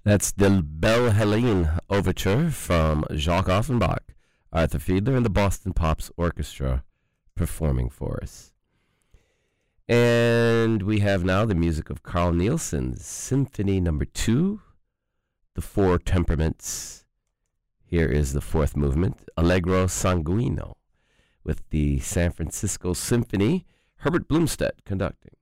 That's the Belle Helene Overture from Jacques Offenbach, Arthur Fiedler, and the Boston Pops Orchestra performing for us. And we have now the music of Carl Nielsen's Symphony Number 2, The Four Temperaments. Here is the fourth movement, Allegro Sanguino, with the San Francisco Symphony, Herbert Blumstedt conducting.